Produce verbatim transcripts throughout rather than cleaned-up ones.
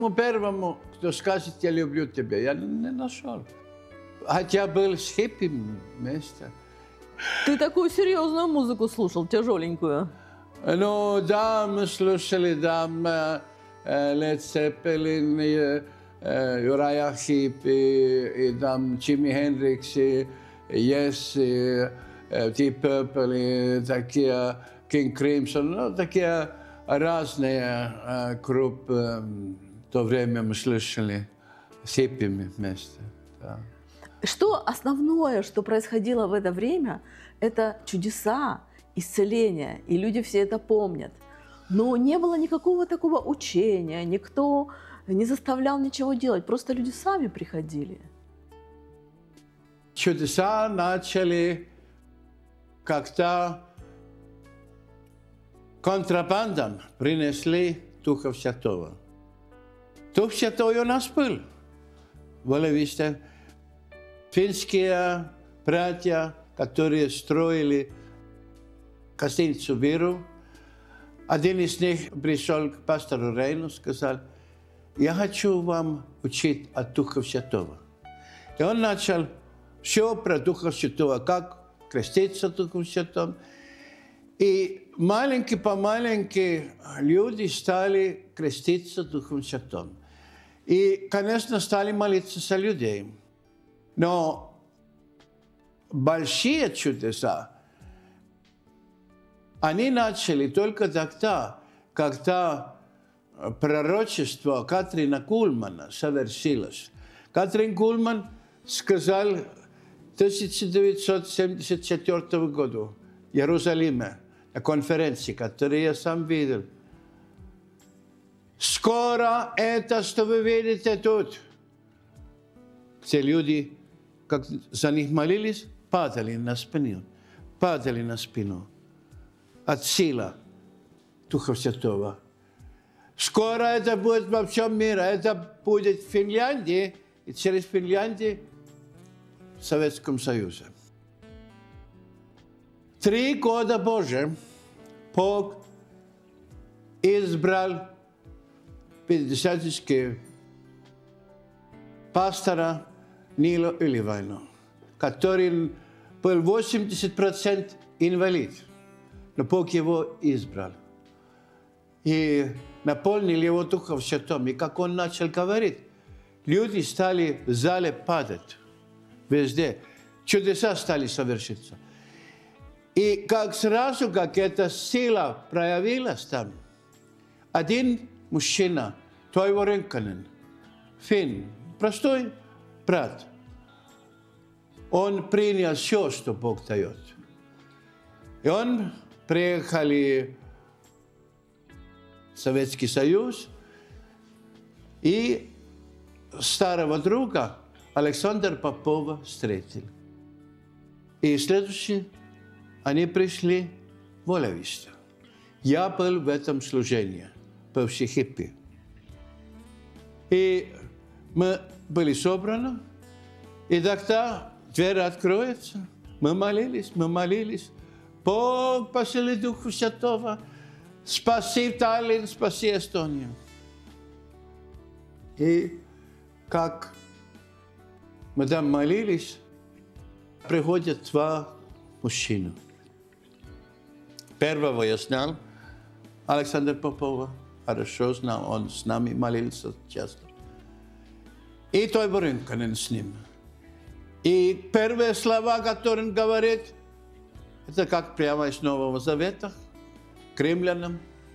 Первому, кто скажет, я люблю тебя, я не нашел. Хотя был с хиппи вместе. Ты такую серьезную музыку слушал, тяжеленькую. Ну, да, мы слушали там Led Zeppelin, Uriah Heep, и там Джимми Хендрикс, и Yes, и Deep Purple, и такие King Crimson, ну, такие разные группы. В то время мы слышали с хиппими вместе. Да. Что основное, что происходило в это время, это чудеса, исцеления, и люди все это помнят. Но не было никакого такого учения, никто не заставлял ничего делать, просто люди сами приходили. Чудеса начали как-то контрабандом принесли Духа Святого. Дух Святой у нас был. Вы видите, финские братья, которые строили гостиницу «Виру», один из них пришел к пастору Рейну и сказал: «Я хочу вам учить от Духа Святого». И он начал все про Духа Святого, как креститься Духом Святым. И маленькие по маленькие люди стали креститься Духом Святым. И, конечно, стали молиться за людей. Но большие чудеса, они начали только тогда, когда пророчество Катрина Кульмана совершилось. Катрин Кульман сказал в тысяча девятьсот семьдесят четвёртом году в Иерусалиме на конференции, которую я сам видел: «Скоро это, что вы видите тут». Все люди, как за них молились, падали на спину, падали на спину от силы Духа Святого. Скоро это будет во всем мире, это будет в Финляндии, и через Финляндию в Советском Союзе. Три года позже Бог избрал пятидесятнического пастора Нила Ylivайну, который был восемьдесят процентов инвалид, но Бог его избрал. И наполнил его Духом Святым. И как он начал говорить, люди стали в зале падать везде. Чудеса стали совершиться. И как сразу, как эта сила проявилась там, один мужчина, Тойво Рынканен, фин, простой брат, он принял все, что Бог дает. И он приехал в Советский Союз, и старого друга Александра Попова встретил. И следующий они пришли в Воловище. Я был в этом служении, бывший хиппи. И мы были собраны, и тогда дверь откроется. Мы молились, мы молились. Бог, пошли Духа Святого, спаси Таллин, спаси Эстонию. И как мы там молились, приходят два мужчины. Первого я знал, Александра Попова, хорошо знал, он с нами молился часто. И Тойво Рынканен с ним. И первые слова, которые он говорит, это как прямо из Нового Завета, к римлянам.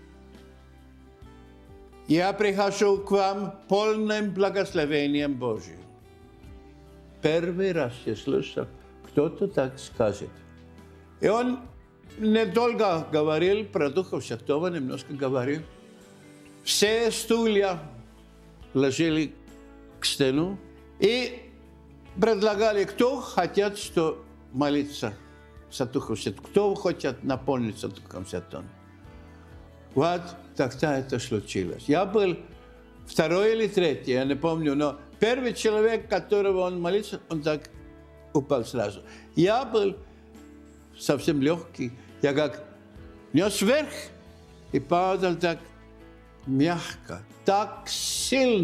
«Я прихожу к вам полным благословением Божьим». Первый раз я слышал, кто-то так скажет. И он недолго говорил про Духа Святого, немножко говорил. Все стулья ложили к стену и предлагали, кто хотят, что молиться за Духом Святым, кто хочет наполниться Духом Святым. Вот тогда это случилось. Я был второй или третий, я не помню, но первый человек, которого он молился, он так упал сразу. Я был совсем легкий, я как нес вверх и падал так мягко, так сильно.